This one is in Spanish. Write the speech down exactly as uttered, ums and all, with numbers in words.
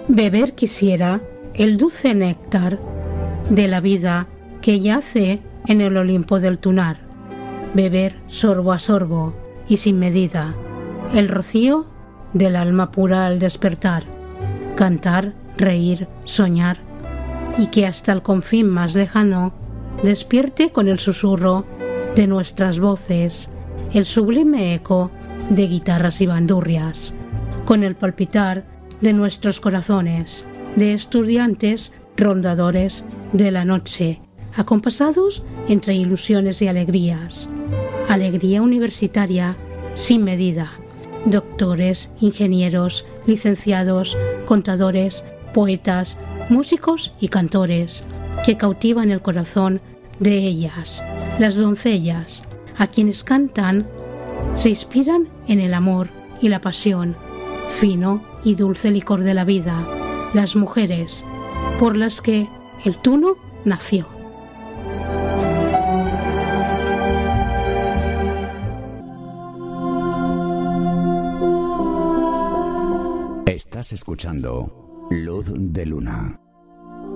Beber quisiera el dulce néctar de la vida que yace en el Olimpo del Tunar. Beber sorbo a sorbo y sin medida el rocío del alma pura al despertar. Cantar, reír, soñar, y que hasta el confín más lejano despierte con el susurro de nuestras voces el sublime eco de guitarras y bandurrias, con el palpitar de nuestros corazones, de estudiantes rondadores de la noche, acompasados entre ilusiones y alegrías. Alegría universitaria sin medida. Doctores, ingenieros, licenciados, contadores, poetas, músicos y cantores, que cautivan el corazón de ellas, las doncellas, a quienes cantan, se inspiran en el amor y la pasión, fino y dulce licor de la vida, las mujeres, por las que el tuno nació. Estás escuchando Luz de Luna.